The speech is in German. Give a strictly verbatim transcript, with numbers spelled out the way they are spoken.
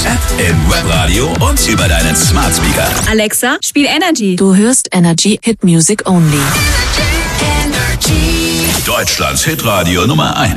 App, im Webradio und über deinen Smart Speaker. Alexa, spiel Energy. Du hörst Energy Hit Music Only. Deutschlands Hitradio Nummer eins.